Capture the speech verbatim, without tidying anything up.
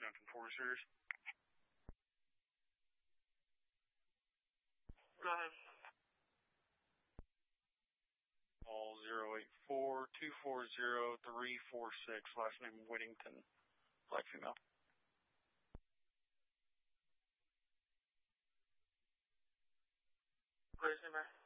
Duncan four series. Go ahead. Call zero eight four two four zero three four six, last name Whittington, black female. Please, man.